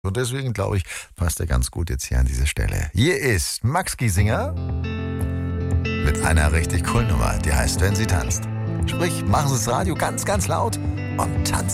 Und deswegen, glaube ich, passt er ganz gut jetzt hier an diese Stelle. Hier ist Max Giesinger mit einer richtig coolen Nummer, die heißt Wenn sie tanzt. Sprich, machen Sie das Radio ganz, ganz laut und tanzen.